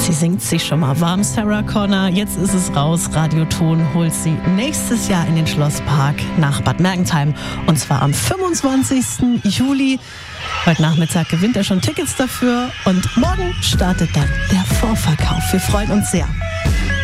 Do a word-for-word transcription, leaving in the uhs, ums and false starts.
Sie singt sich schon mal warm, Sarah Connor. Jetzt ist es raus. Radioton holt sie nächstes Jahr in den Schlosspark nach Bad Mergentheim. Und zwar am fünfundzwanzigsten Juli. Heute Nachmittag gewinnt er schon Tickets dafür. Und morgen startet dann der Vorverkauf. Wir freuen uns sehr.